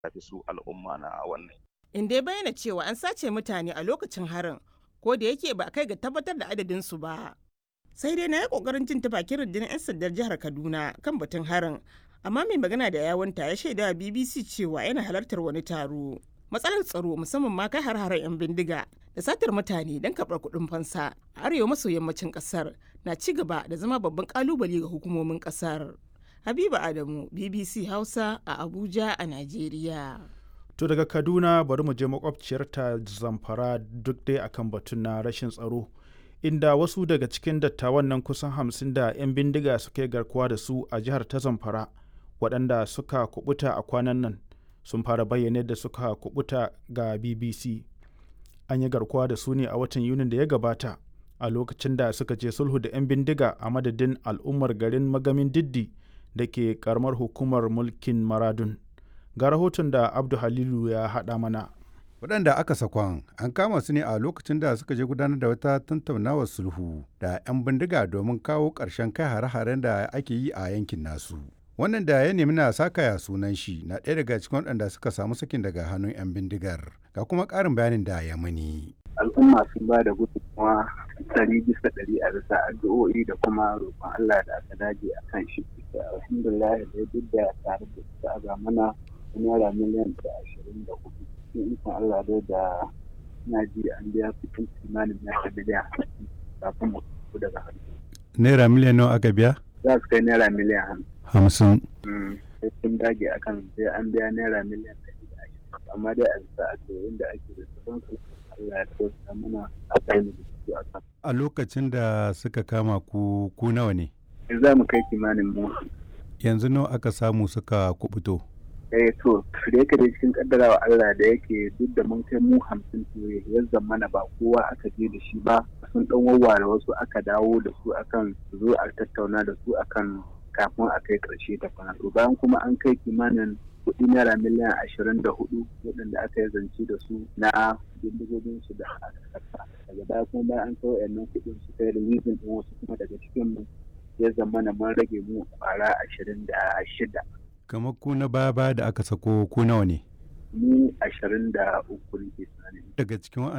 shafi su al'umma na wannan. Inda ya bayyana cewa an sace mutane a lokacin harin, ko da yake ba a kai ga tabbatar da adadinsu ba. Sai dai na yi ƙoƙarin jin ta bakin rundunar 'yan sandar jihar Kaduna kan batun harin, amma mai magana da yawunta ya shaida wa BBC cewa yana halartar wani taro. Matsalar tsaro musamman ma kai har-haren 'yan bindiga da satar mutane don karɓar kuɗin fansa a arewa maso yammacin ƙasar na ci gaba da zama babban ƙalubale ga hukumomin ƙasar. Habiba Adamu, BBC Hausa a Abuja a Najeriya. To daga Kaduna bari mu je makwabciyar ta Zamfara duk dai akan batun na rashin tsaro. Inda wasu daga cikin dattawan nan kusan 50 da 'yan bindiga suka yi garkuwa da su a jihar ta Zamfara waɗanda suka kubuta a kwanan nan sun fara bayyana da suka kubuta ga BBC. An yi garkuwa da su ne a watan Yunin da ya gabata a lokacin da suka je sulhu da 'yan bindiga a madadin al'ummar garin Magamin Diddi da ke karamar hukumar mulkin Maradun. Ga rahoton da Abdu Halilu ya haɗa mana. Waɗanda aka sakon an kama su ne a lokacin da suka je gudanar da wata tattaunawar sulhu da 'yan bindiga domin kawo ƙarshen kai hare-haren da ake yi a yankin nasu. Wannan da ya nemi na sakaya sunan shi na ɗaya daga cikin waɗanda suka samu sakin daga hannun 'yan bindigar. Ga kuma ƙarin bayanin da ya mani. Al'umma sun ba da gudunmawa 100% a bisa addu'o'i da kuma roƙon Allah da aka dage a kan shi. Alhamdulillah da duk da tare da su aga mana naira miliyan 24. In ikon Allah dai da na ji an biya kuɗin kimanin naira miliyan kafin mu fito daga hannu. Naira miliyan nawa aka biya? Za su kai naira miliyan 50. Sai sun dage akan sai an biya naira miliyan 120. Amma dai a bisa addu'o'in da ake da sauransu Allah ya tausa mana a kai mu da su a kan. A lokacin da suka kama ku nawa ne? Za mu kai kimanin mu. Yanzu nawa aka samu suka kubuto? To da yake da cikin kaddarawa Allah da yake duk da mun kai mu 50 ya zamana ba kowa aka je da shi ba, sun dan wawware wasu aka dawo da su akan zo a tattauna da su akan kafin a kai karshe ta kwana. To bayan kuma an kai kimanin kuɗi naira miliyan 24 waɗanda aka yi zance da su na bindigogin su da aka saka. Daga baya kuma bayan an kai wayannan kuɗin su kai releasing din wasu kuma daga cikin mu ya zamana mun rage mu kwara 26. Kamar ku na baya da aka sako ku nawa ne? Mu 23 ne ke sanani. Daga cikin